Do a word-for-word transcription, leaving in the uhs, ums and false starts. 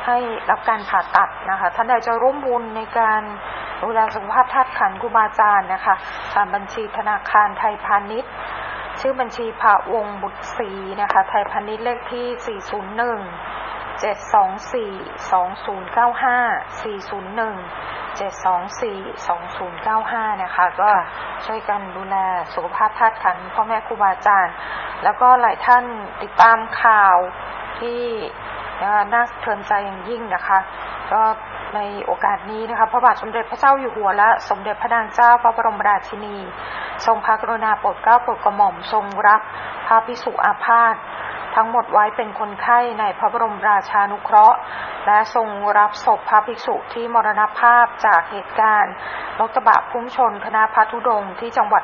ให้รับการผ่าตัดนะคะท่านใดจะร่วมบุญในการดูแลสุขภาพธาตุขันธ์ครูบาอาจารย์นะคะตามบัญชีธนาคารไทยพาณิชย์ชื่อบัญชีพระวงศ์บุตรศรีนะคะไทยพาณิชย์เลขที่สี่ ศูนย์ หนึ่ง เจ็ด สอง สี่ สอง ศูนย์ เก้า ห้า สี่ ศูนย์ หนึ่ง เจ็ด สอง สี่ สอง ศูนย์ เก้า ห้านะคะก็ช่วยกันดูแลสุขภาพธาตุขันธ์พ่อแม่ครูบาอาจารย์แล้วก็หลายท่านติดตามข่าวที่น่าสะเทือนใจอย่างยิ่งนะคะก็ในโอกาสนี้นะคะพระบาทสมเด็จพระเจ้าอยู่หัวและสมเด็จพระนางเจ้าพระบรมราชินีทรงพระกรุณาโปรดเกล้าโปรดกระหม่อมทรงรับพระภิกษุอาพาธทั้งหมดไว้เป็นคนไข้ในพระบรมราชานุเคราะห์และทรงรับศพพระภิกษุที่มรณภาพจากเหตุการณ์รถกระบะพุ่งชนคณะพระธุดงค์ที่จังหวัด